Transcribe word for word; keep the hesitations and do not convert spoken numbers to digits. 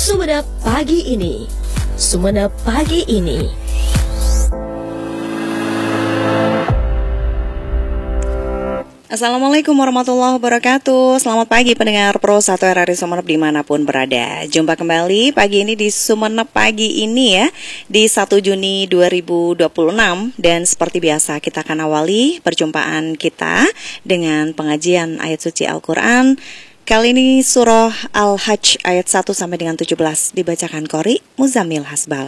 Sumenep pagi ini. Sumenep pagi ini. Assalamualaikum warahmatullahi wabarakatuh. Selamat pagi pendengar Pro satu R R I Sumenep dimanapun berada. Jumpa kembali pagi ini di Sumenep pagi ini ya, di satu Juni dua ribu dua puluh enam. Dan seperti biasa kita akan awali perjumpaan kita dengan pengajian ayat suci Al-Quran. Kali ini surah Al-Hajj ayat satu sampai dengan tujuh belas dibacakan Qori Muzammil Hasbal.